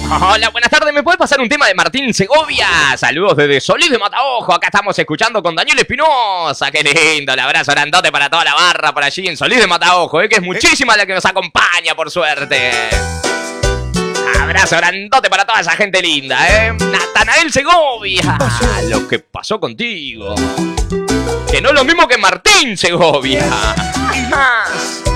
Hola, buenas tardes. ¿Me puede pasar un tema de Martín Segovia? Saludos desde Solís de Mataojo. Acá estamos escuchando con Daniel Espinosa. Qué lindo. El abrazo grandote para toda la barra por allí en Solís de Mataojo, que es muchísima la que nos acompaña, por suerte. Abrazo grandote para toda esa gente linda, Natanael Segovia. Lo que pasó contigo. Que no es lo mismo que Martín Segovia. Más.